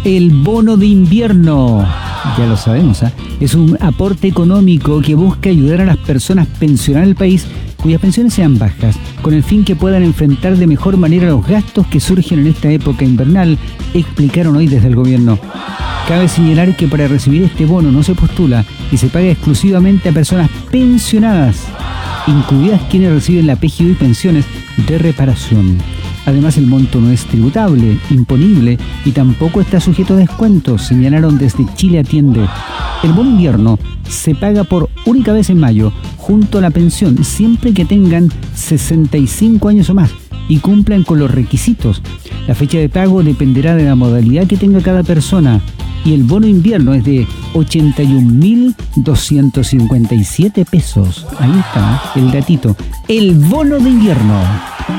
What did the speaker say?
El bono de invierno, ya lo sabemos, es un aporte económico que busca ayudar a las personas pensionadas del país cuyas pensiones sean bajas, con el fin que puedan enfrentar de mejor manera los gastos que surgen en esta época invernal, explicaron hoy desde el gobierno. Cabe señalar que para recibir este bono no se postula y se paga exclusivamente a personas pensionadas, incluidas quienes reciben la PGU y pensiones de reparación. Además, el monto no es tributable, imponible y tampoco está sujeto a descuentos, señalaron desde Chile Atiende. El bono invierno se paga por única vez en mayo, junto a la pensión, siempre que tengan 65 años o más y cumplan con los requisitos. La fecha de pago dependerá de la modalidad que tenga cada persona y el bono invierno es de 81.257 pesos. Ahí está, el datito. El bono de invierno.